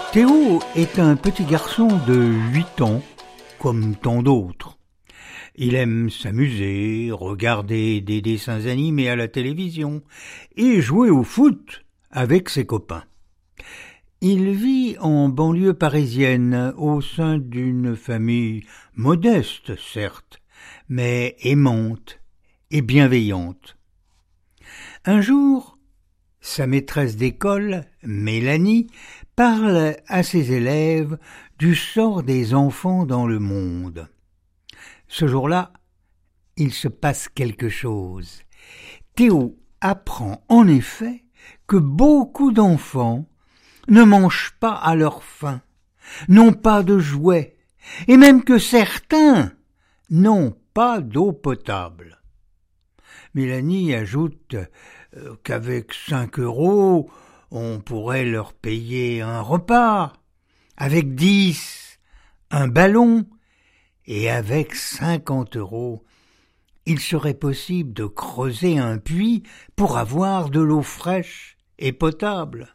Théo est un petit garçon de 8 ans, comme tant d'autres. Il aime s'amuser, regarder des dessins animés à la télévision et jouer au foot avec ses copains. Il vit en banlieue parisienne au sein d'une famille modeste, certes, mais aimante et bienveillante. Un jour, sa maîtresse d'école, Mélanie, parle à ses élèves du sort des enfants dans le monde. Ce jour-là, il se passe quelque chose. Théo apprend en effet que beaucoup d'enfants ne mangent pas à leur faim, n'ont pas de jouets, et même que certains n'ont pas d'eau potable. Mélanie ajoute qu'avec 5 €, on pourrait leur payer un repas, avec 10, un ballon, et avec 50 €, il serait possible de creuser un puits pour avoir de l'eau fraîche et potable.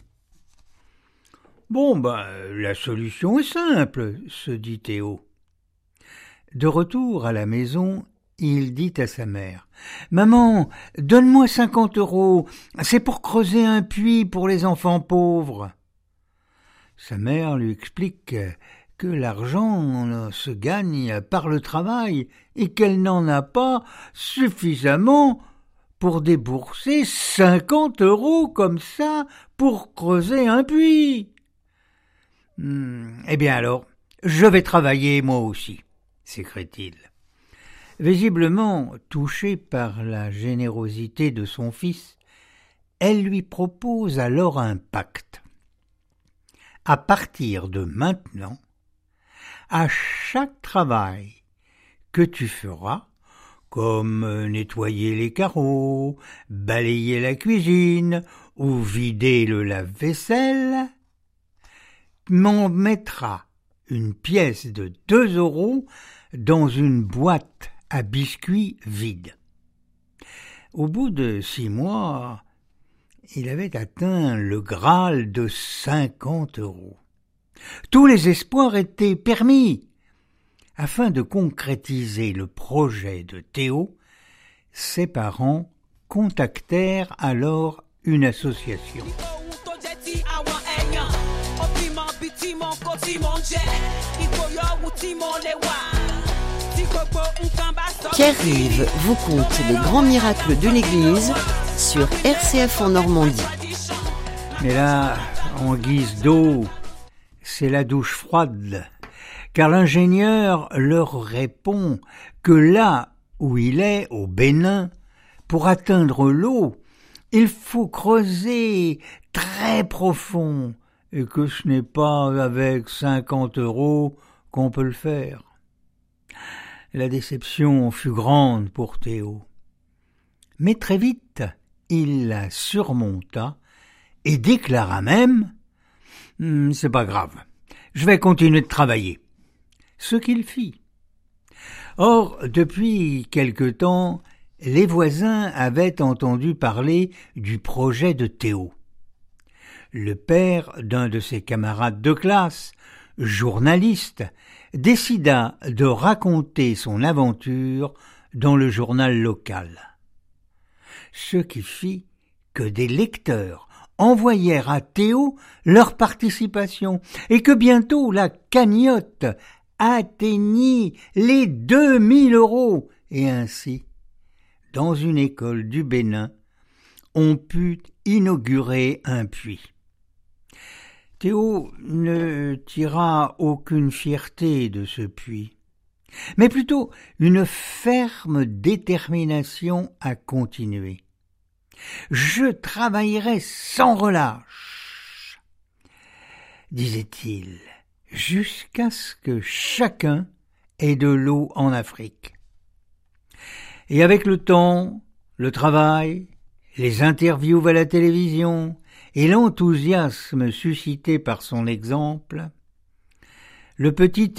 Bon, la solution est simple, se dit Théo. De retour à la maison, il dit à sa mère : « Maman, donne-moi 50 €, c'est pour creuser un puits pour les enfants pauvres. » Sa mère lui explique que l'argent se gagne par le travail et qu'elle n'en a pas suffisamment pour débourser 50 € comme ça pour creuser un puits. « Eh bien alors, je vais travailler moi aussi, » s'écrie-t-il. Visiblement touchée par la générosité de son fils, elle lui propose alors un pacte. À partir de maintenant, à chaque travail que tu feras, comme nettoyer les carreaux, balayer la cuisine ou vider le lave-vaisselle, m'en mettras une pièce de 2 € dans une boîte à biscuits vide. Au bout de 6 mois, il avait atteint le Graal de 50 €. Tous les espoirs étaient permis. Afin de concrétiser le projet de Théo, ses parents contactèrent alors une association. Pierre-Yves vous conte les grands miracles de l'Église sur RCF en Normandie. Mais là, en guise d'eau, c'est la douche froide, car l'ingénieur leur répond que là où il est, au Bénin, pour atteindre l'eau, il faut creuser très profond, et que ce n'est pas avec 50 € qu'on peut le faire. La déception fut grande pour Théo. Mais très vite, il la surmonta et déclara même « C'est pas grave, je vais continuer de travailler ». Ce qu'il fit. Or, depuis quelque temps, les voisins avaient entendu parler du projet de Théo. Le père d'un de ses camarades de classe, journaliste, décida de raconter son aventure dans le journal local. Ce qui fit que des lecteurs envoyèrent à Théo leur participation et que bientôt la cagnotte atteignit les 2000 € et ainsi, dans une école du Bénin, on put inaugurer un puits. Théo ne tira aucune fierté de ce puits, mais plutôt une ferme détermination à continuer. « Je travaillerai sans relâche », disait-il, jusqu'à ce que chacun ait de l'eau en Afrique. Et avec le temps, le travail, les interviews à la télévision et l'enthousiasme suscité par son exemple, le petit